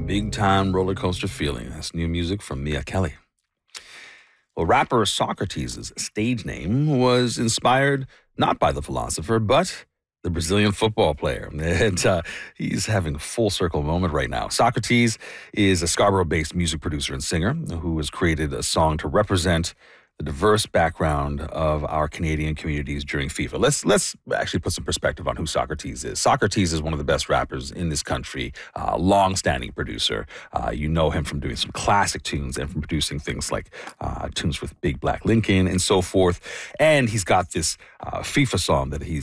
Big time roller coaster feeling. That's new music from Mia Kelly. Well, rapper Socrates' stage name was inspired not by the philosopher, but the Brazilian football player. And he's having a full circle moment right now. Socrates is a Scarborough-based music producer and singer who has created a song to represent the diverse background of our Canadian communities during FIFA. Let's actually put some perspective on who Socrates is. Socrates is one of the best rappers in this country, long-standing producer. You know him from doing some classic tunes and from producing things like tunes with Big Black Lincoln and so forth. And he's got this FIFA song that he's